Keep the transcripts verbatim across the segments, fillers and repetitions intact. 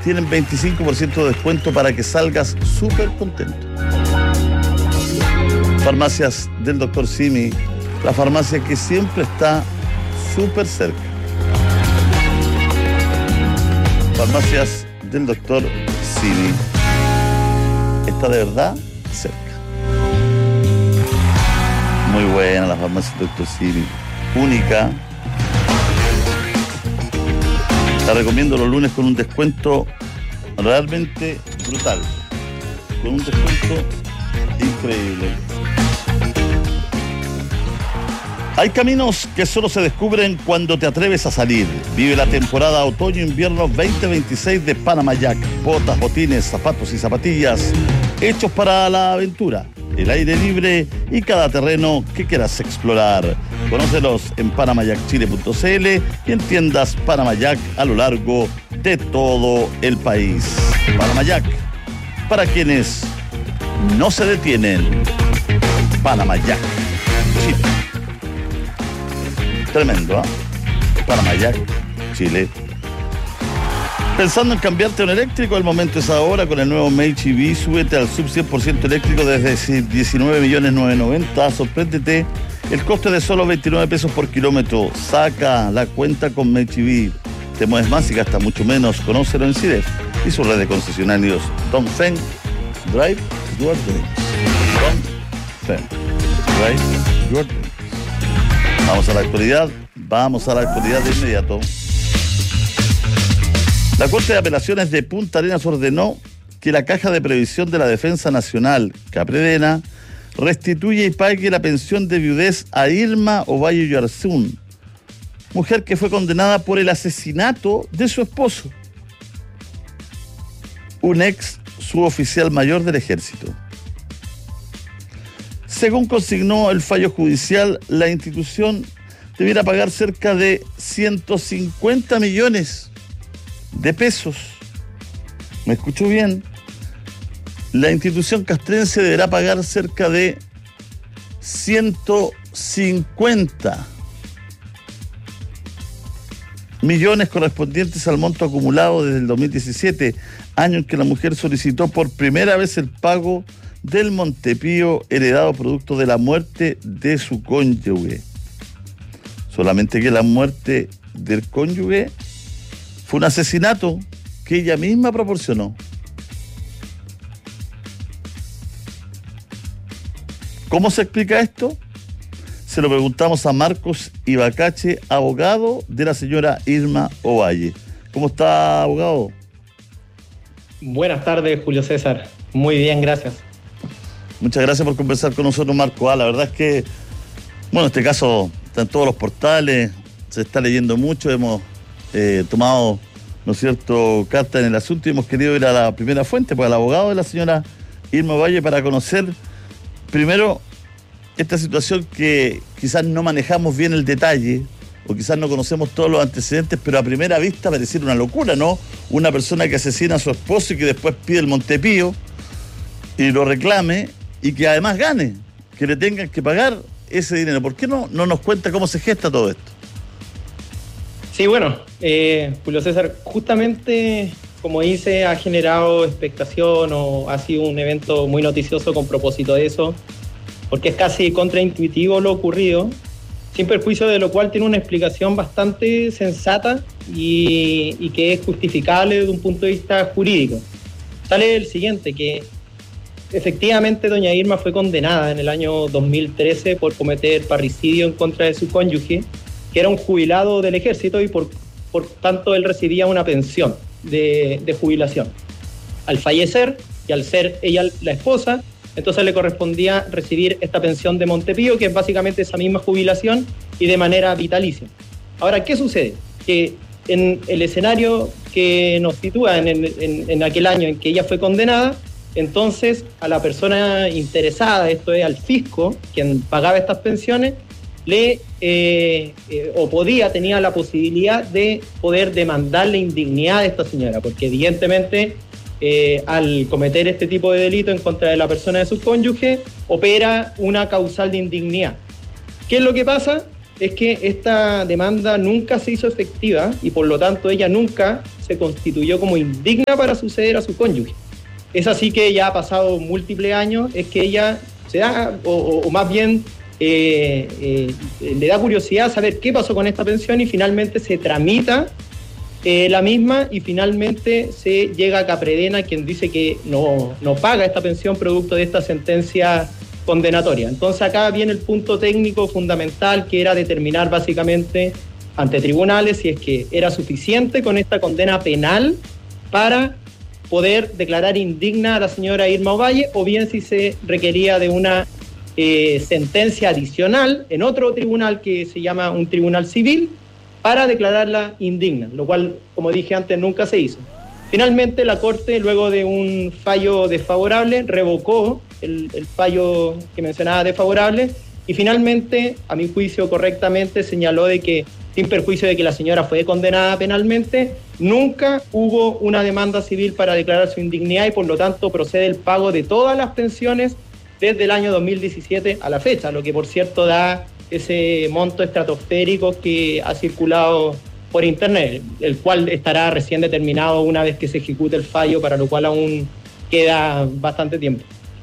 tienen veinticinco por ciento de descuento para que salgas súper contento. Farmacias del doctor Simi, la farmacia que siempre está súper cerca. Farmacias del doctor Simi, está de verdad cerca. Muy buena la farmacia del doctor Simi, única. La recomiendo los lunes con un descuento realmente brutal. Con un descuento increíble. Hay caminos que solo se descubren cuando te atreves a salir. Vive la temporada otoño-invierno veinte veintiséis de Panama Jack. Botas, botines, zapatos y zapatillas hechos para la aventura, el aire libre y cada terreno que quieras explorar. Conócelos en panama jack chile punto c l y en tiendas Panama Jack a lo largo de todo el país. Panama Jack, para quienes no se detienen. Panama Jack Chile. Tremendo, ¿eh? Panama Jack Chile. Pensando en cambiarte a un eléctrico, el momento es ahora. Con el nuevo Meiji V, súbete al sub cien por ciento eléctrico desde diecinueve millones novecientos noventa. Sorpréndete. El coste de solo veintinueve pesos por kilómetro. Saca la cuenta con Meiji V. Te mueves más y gastas mucho menos. Conócelo en C I D E F y su red de concesionarios. Dongfeng, Drive Your Dreams. Dongfeng, Drive Your Dreams. Vamos a la actualidad. Vamos a la actualidad de inmediato. La Corte de Apelaciones de Punta Arenas ordenó que la Caja de Previsión de la Defensa Nacional, Capredena, restituye y pague la pensión de viudez a Irma Ovalle Yarzún, mujer que fue condenada por el asesinato de su esposo, un ex suboficial mayor del Ejército. Según consignó el fallo judicial, la institución debiera pagar cerca de ciento cincuenta millones de pesos. ¿Me escucho bien? La institución castrense deberá pagar cerca de ciento cincuenta millones correspondientes al monto acumulado desde el dos mil diecisiete, año en que la mujer solicitó por primera vez el pago del Montepío heredado producto de la muerte de su cónyuge. Solamente que la muerte del cónyuge fue un asesinato que ella misma proporcionó. ¿Cómo se explica esto? Se lo preguntamos a Marcos Ibacache, abogado de la señora Irma Ovalle. ¿Cómo está, abogado? Buenas tardes, Julio César. Muy bien, gracias. Muchas gracias por conversar con nosotros, Marco. Ah, la verdad es que, bueno, este caso está en todos los portales, se está leyendo mucho, hemos eh, tomado, ¿no es cierto?, carta en el asunto y hemos querido ir a la primera fuente, pues al abogado de la señora Irma Ovalle, para conocer primero esta situación que quizás no manejamos bien el detalle, o quizás no conocemos todos los antecedentes, pero a primera vista pareciera una locura, ¿no? Una persona que asesina a su esposo y que después pide el Montepío y lo reclame y que además gane, que le tengan que pagar ese dinero. ¿Por qué no, no nos cuenta cómo se gesta todo esto? Sí, bueno, eh, Julio César, justamente como dice, ha generado expectación o ha sido un evento muy noticioso con propósito de eso, porque es casi contraintuitivo lo ocurrido, sin perjuicio de lo cual tiene una explicación bastante sensata y, y que es justificable desde un punto de vista jurídico. Sale el siguiente, que efectivamente doña Irma fue condenada en el año dos mil trece por cometer parricidio en contra de su cónyuge, que era un jubilado del ejército y por, por tanto él recibía una pensión de, de jubilación. Al fallecer y al ser ella la esposa, entonces le correspondía recibir esta pensión de Montepío, que es básicamente esa misma jubilación y de manera vitalicia. Ahora, ¿qué sucede? Que en el escenario que nos sitúa en, en, en aquel año en que ella fue condenada, entonces a la persona interesada, esto es al fisco, quien pagaba estas pensiones, le eh, eh, o podía, tenía la posibilidad de poder demandar la indignidad de esta señora, porque evidentemente eh, al cometer este tipo de delito en contra de la persona de su cónyuge, opera una causal de indignidad. ¿Qué es lo que pasa? es que esta demanda nunca se hizo efectiva y por lo tanto ella nunca se constituyó como indigna para suceder a su cónyuge. Es así que ya ha pasado múltiples años, es que ella se da, o, o, o más bien eh, eh, le da curiosidad saber qué pasó con esta pensión y finalmente se tramita eh, la misma y finalmente se llega a Capredena, quien dice que no, no paga esta pensión producto de esta sentencia condenatoria. Entonces acá viene el punto técnico fundamental, que era determinar básicamente ante tribunales si es que era suficiente con esta condena penal para poder declarar indigna a la señora Irma Ovalle, o bien si se requería de una eh, sentencia adicional en otro tribunal que se llama un tribunal civil para declararla indigna, lo cual, como dije antes, nunca se hizo. Finalmente la Corte, luego de un fallo desfavorable, revocó el, el fallo que mencionaba desfavorable y finalmente, a mi juicio correctamente, señaló de que, sin perjuicio de que la señora fue condenada penalmente, nunca hubo una demanda civil para declarar su indignidad y por lo tanto procede el pago de todas las pensiones desde el año dos mil diecisiete a la fecha, lo que por cierto da ese monto estratosférico que ha circulado por internet, el cual estará recién determinado una vez que se ejecute el fallo, para lo cual aún queda bastante tiempo.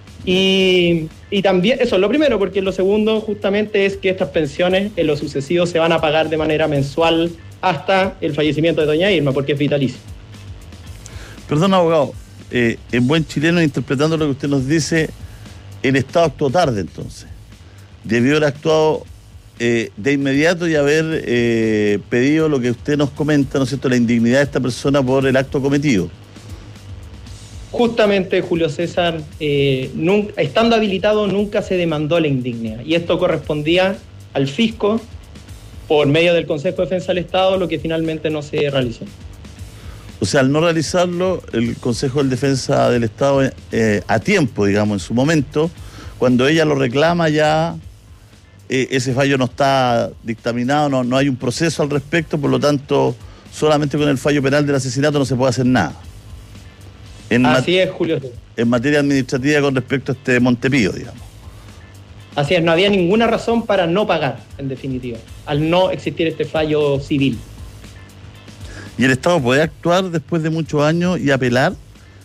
Y, y también, eso es lo primero, porque lo segundo justamente es que estas pensiones en lo sucesivo se van a pagar de manera mensual hasta el fallecimiento de doña Irma, porque es vitalicio. Perdón, abogado, eh, en buen chileno, interpretando lo que usted nos dice, el Estado actuó tarde entonces. Debió haber actuado eh, de inmediato y haber eh, pedido lo que usted nos comenta, ¿no es cierto?, la indignidad de esta persona por el acto cometido. Justamente, Julio César, eh, nunca, estando habilitado, nunca se demandó la indignidad. Y esto correspondía al fisco por medio del Consejo de Defensa del Estado, lo que finalmente no se realizó. O sea, al no realizarlo, el Consejo de Defensa del Estado eh, a tiempo, digamos, en su momento, cuando ella lo reclama ya, eh, ese fallo no está dictaminado, no, no hay un proceso al respecto, por lo tanto, solamente con el fallo penal del asesinato no se puede hacer nada. En Así es, Julio. En materia administrativa con respecto a este Montepío, digamos. Así es, no había ninguna razón para no pagar, en definitiva, al no existir este fallo civil. ¿Y el Estado puede actuar después de muchos años y apelar?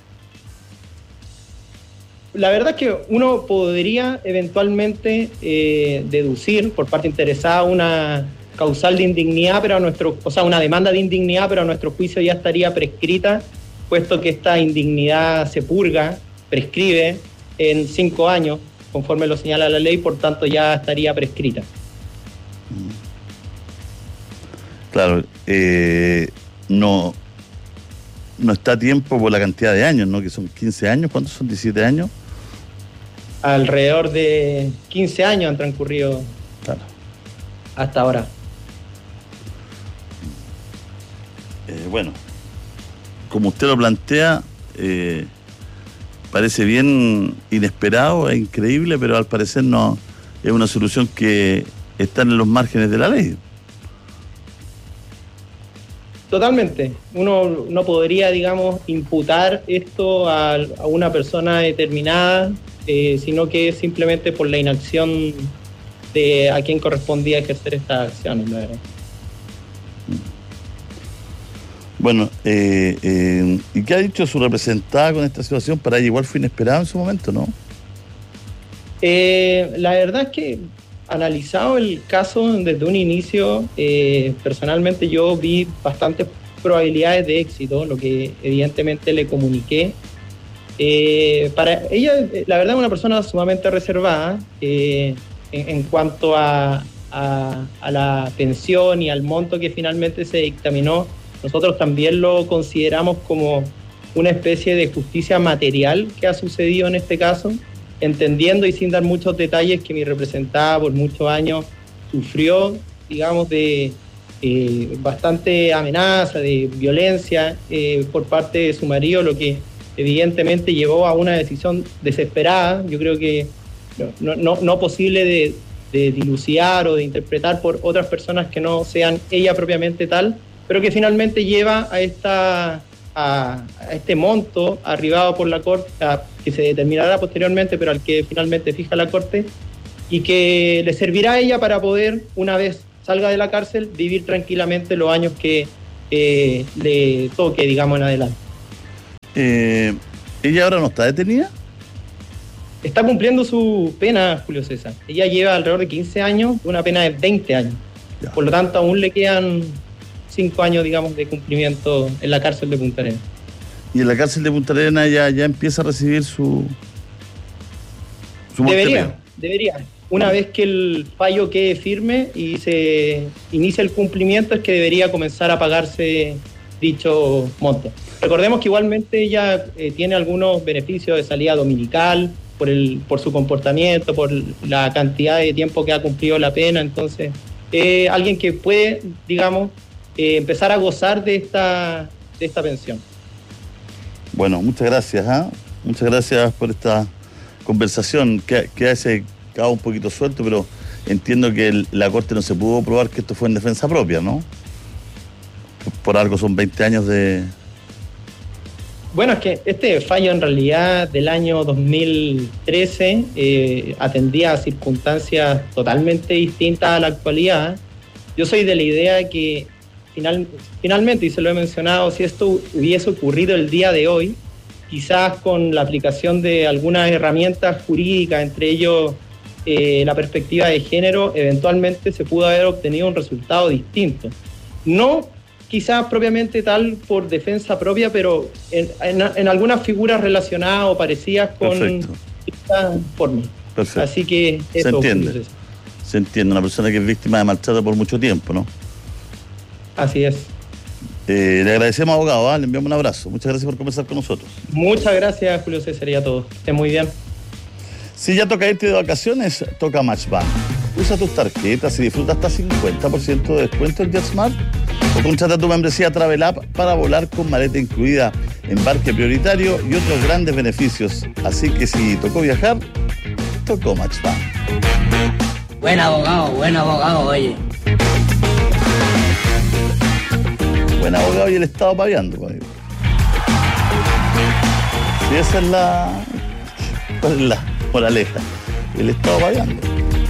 La verdad es que uno podría eventualmente eh, deducir por parte interesada una causal de indignidad, pero a nuestro, o sea, una demanda de indignidad, pero a nuestro juicio ya estaría prescrita, puesto que esta indignidad se purga, prescribe en cinco años, conforme lo señala la ley, por tanto ya estaría prescrita. Claro, eh, no, no está a tiempo por la cantidad de años, ¿no? Que son quince años, ¿cuántos son? ¿diecisiete años? Alrededor de quince años han transcurrido, claro, hasta ahora. Eh, bueno, como usted lo plantea, eh, parece bien inesperado e increíble, pero al parecer no es una solución que está en los márgenes de la ley. Totalmente. Uno no podría, digamos, imputar esto a, a una persona determinada, eh, sino que simplemente por la inacción de a quien correspondía ejercer estas acciones, la verdad. Bueno, eh, eh, ¿y qué ha dicho su representada con esta situación? Para ella igual fue inesperado en su momento, ¿no? Eh, la verdad es que, analizado el caso desde un inicio, eh, personalmente yo vi bastantes probabilidades de éxito, lo que evidentemente le comuniqué. Eh, para ella, la verdad, es una persona sumamente reservada eh, en, en cuanto a, a, a la pensión y al monto que finalmente se dictaminó. Nosotros también lo consideramos como una especie de justicia material que ha sucedido en este caso, entendiendo y sin dar muchos detalles que mi representada por muchos años sufrió, digamos, de eh, bastante amenaza, de violencia eh, por parte de su marido, lo que evidentemente llevó a una decisión desesperada, yo creo que no, no, no posible de, de dilucidar o de interpretar por otras personas que no sean ella propiamente tal, pero que finalmente lleva a esta a, a este monto arribado por la Corte, a, que se determinará posteriormente, pero al que finalmente fija la Corte, y que le servirá a ella para poder, una vez salga de la cárcel, vivir tranquilamente los años que eh, le toque, digamos, en adelante. Eh, ¿Ella ahora no está detenida? Está cumpliendo su pena, Julio César. Ella lleva alrededor de quince años, una pena de veinte años. Ya. Por lo tanto, aún le quedan cinco años, digamos, de cumplimiento en la cárcel de Punta Arenas. ¿Y en la cárcel de Punta Arenas ya, ya empieza a recibir su... su debería, debería. Una vez que el fallo quede firme y se inicia el cumplimiento, es que debería comenzar a pagarse dicho monto. Recordemos que igualmente ella eh, tiene algunos beneficios de salida dominical, por el por su comportamiento, por la cantidad de tiempo que ha cumplido la pena. Entonces, eh, alguien que puede, digamos, eh, empezar a gozar de esta, de esta pensión. Bueno, muchas gracias, ¿eh? Muchas gracias por esta conversación que, que hace quedado un poquito suelto, pero entiendo que el, la Corte no se pudo probar que esto fue en defensa propia, ¿no? Por algo son veinte años de... Bueno, es que este fallo en realidad del año dos mil trece eh, atendía a circunstancias totalmente distintas a la actualidad. Yo soy de la idea de que final, finalmente, y se lo he mencionado, si esto hubiese ocurrido el día de hoy, quizás con la aplicación de algunas herramientas jurídicas, entre ellos eh, la perspectiva de género, eventualmente se pudo haber obtenido un resultado distinto. No quizás propiamente tal por defensa propia, pero en, en, en algunas figuras relacionadas o parecidas con Perfecto. esta forma. Perfecto. Así que eso, se entiende. Se entiende, una persona que es víctima de maltrato por mucho tiempo, ¿no? Así es. Eh, le agradecemos, abogado, ¿eh? Le enviamos un abrazo. Muchas gracias por conversar con nosotros. Muchas gracias, Julio César, y a todos. Que estén muy bien. Si ya toca irte de vacaciones, toca Matchbank. Usa tus tarjetas y disfruta hasta cincuenta por ciento de descuento en JetSmart. O contrata tu membresía Travel App para volar con maleta incluida, embarque prioritario y otros grandes beneficios. Así que si tocó viajar, tocó Matchbank. Buen abogado, buen abogado, oye. Buen abogado y el Estado paviando, conmigo. Si esa es la... ¿Cuál es la moraleja? El Estado paviando.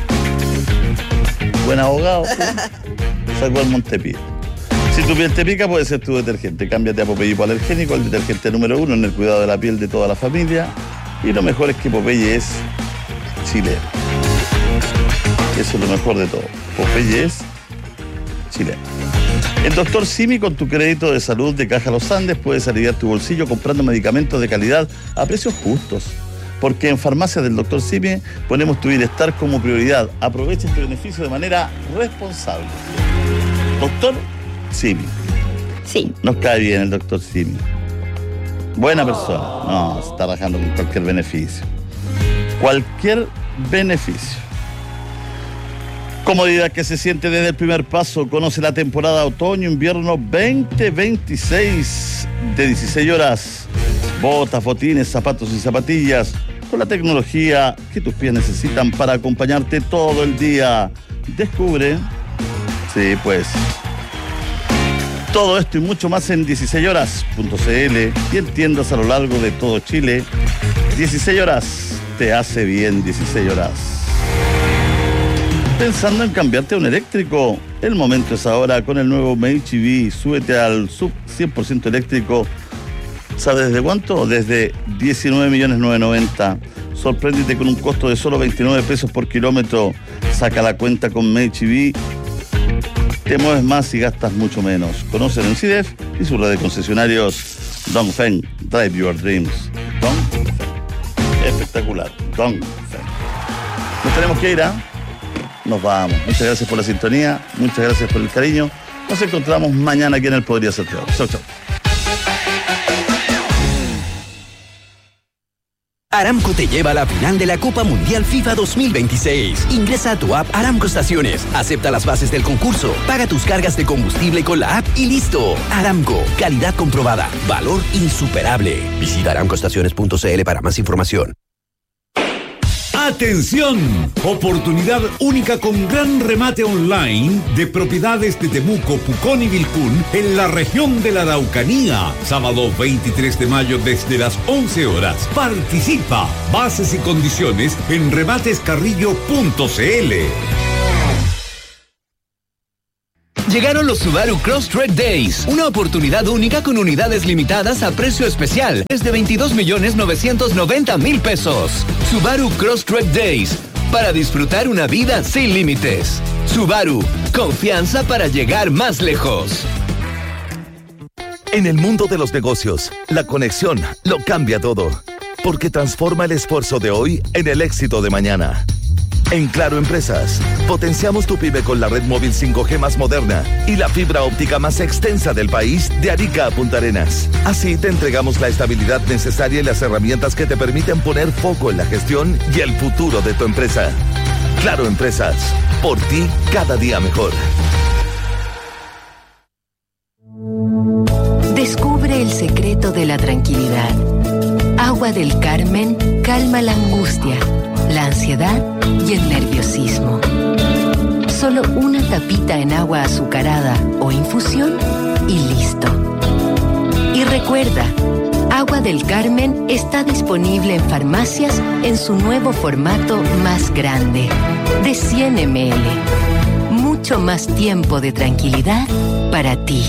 Buen abogado, sacó el Montepío. Si tu piel te pica, puede ser tu detergente. Cámbiate a Popeye hipoalergénico, el detergente número uno en el cuidado de la piel de toda la familia. Y lo mejor es que Popeye es chileno. Eso es lo mejor de todo. Popeye es chileno. El doctor Simi, con tu crédito de salud de Caja Los Andes, puedes aliviar tu bolsillo comprando medicamentos de calidad a precios justos. Porque en Farmacias del doctor Simi ponemos tu bienestar como prioridad. Aprovecha este beneficio de manera responsable. Doctor Simi. Sí. Nos cae bien el doctor Simi. Buena persona. No, se está rajando con cualquier beneficio. Cualquier beneficio. Comodidad que se siente desde el primer paso. Conoce la temporada otoño-invierno veinte veintiséis de dieciséis horas. Botas, botines, zapatos y zapatillas con la tecnología que tus pies necesitan para acompañarte todo el día. Descubre, sí, pues, todo esto y mucho más en dieciséis horas punto c l y en tiendas a lo largo de todo Chile. dieciséis horas te hace bien. dieciséis horas. Pensando en cambiarte a un eléctrico, el momento es ahora con el nuevo M H E V. Súbete al sub cien por ciento eléctrico. ¿Sabes desde cuánto? Desde diecinueve millones novecientos noventa. Sorpréndete con un costo de solo veintinueve pesos por kilómetro. Saca la cuenta con M H E V. Te mueves más y gastas mucho menos. Conócelo en C I D E F y su red de concesionarios Dongfeng. Drive your dreams. Dongfeng. Espectacular. Dongfeng. Nos tenemos que ir, ¿ah? ¿eh? Nos vamos. Muchas gracias por la sintonía. Muchas gracias por el cariño. Nos encontramos mañana aquí en el Podría Ser Peor. Chau, chau. Aramco te lleva a la final de la Copa Mundial FIFA dos mil veintiséis. Ingresa a tu app Aramco Estaciones, acepta las bases del concurso, paga tus cargas de combustible con la app y listo. Aramco, calidad comprobada, valor insuperable. Visita aramco estaciones punto c l para más información. ¡Atención! Oportunidad única con gran remate online de propiedades de Temuco, Pucón y Vilcún en la región de la Araucanía. Sábado veintitrés de mayo desde las once horas. Participa. Bases y condiciones en rematescarrillo punto c l. Llegaron los Subaru Crosstrek Days, una oportunidad única con unidades limitadas a precio especial, desde veintidós millones novecientos noventa mil pesos. Subaru Crosstrek Days, para disfrutar una vida sin límites. Subaru, confianza para llegar más lejos. En el mundo de los negocios, la conexión lo cambia todo, porque transforma el esfuerzo de hoy en el éxito de mañana. En Claro Empresas, potenciamos tu pyme con la red móvil cinco G más moderna y la fibra óptica más extensa del país de Arica a Punta Arenas. Así te entregamos la estabilidad necesaria y las herramientas que te permiten poner foco en la gestión y el futuro de tu empresa. Claro Empresas, por ti cada día mejor. Descubre el secreto de la tranquilidad. Agua del Carmen calma la angustia, la ansiedad y el nerviosismo. Solo una tapita en agua azucarada o infusión y listo. Y recuerda, Agua del Carmen está disponible en farmacias en su nuevo formato más grande, de cien mililitros. Mucho más tiempo de tranquilidad para ti.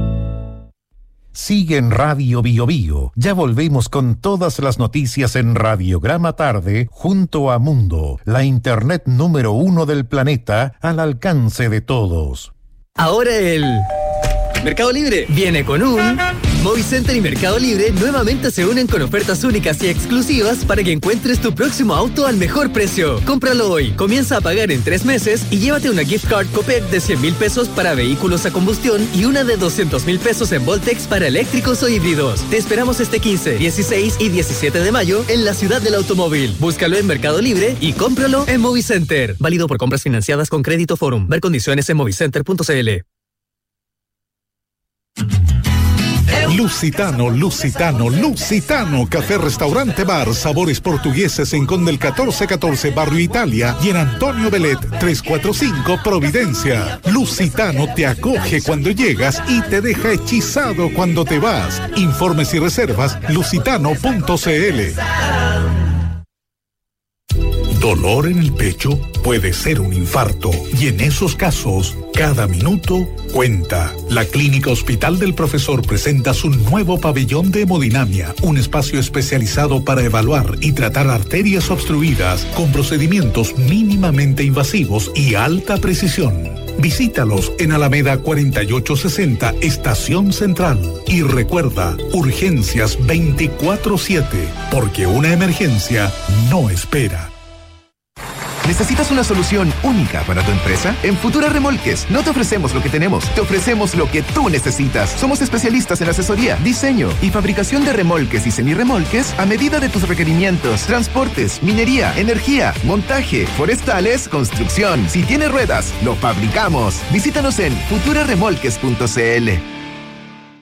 Sigue en Radio Bio Bio. Ya volvemos con todas las noticias en Radiograma Tarde junto a Mundo, la internet número uno del planeta al alcance de todos. Ahora el Mercado Libre viene con un... Movicenter y Mercado Libre nuevamente se unen con ofertas únicas y exclusivas para que encuentres tu próximo auto al mejor precio. Cómpralo hoy, comienza a pagar en tres meses y llévate una gift card Copec de cien mil pesos para vehículos a combustión y una de doscientos mil pesos en Voltex para eléctricos o híbridos. Te esperamos este quince, dieciséis y diecisiete de mayo en la ciudad del automóvil. Búscalo en Mercado Libre y cómpralo en Movicenter. Válido por compras financiadas con Crédito Forum. Ver condiciones en movicenter punto c l. Lusitano, Lusitano, Lusitano, café, restaurante, bar, sabores portugueses en Condel catorce catorce, Barrio Italia y en Antonio Belet trescientos cuarenta y cinco, Providencia. Lusitano te acoge cuando llegas y te deja hechizado cuando te vas. Informes y reservas, lusitano punto c l. Dolor en el pecho puede ser un infarto y en esos casos, cada minuto cuenta. La Clínica Hospital del Profesor presenta su nuevo pabellón de hemodinamia, un espacio especializado para evaluar y tratar arterias obstruidas con procedimientos mínimamente invasivos y alta precisión. Visítalos en Alameda cuarenta y ocho sesenta, Estación Central. Y recuerda, urgencias veinticuatro siete, porque una emergencia no espera. ¿Necesitas una solución única para tu empresa? En Futura Remolques no te ofrecemos lo que tenemos, te ofrecemos lo que tú necesitas. Somos especialistas en asesoría, diseño y fabricación de remolques y semirremolques a medida de tus requerimientos. Transportes, minería, energía, montaje, forestales, construcción. Si tienes ruedas, lo fabricamos. Visítanos en futura remolques punto c l.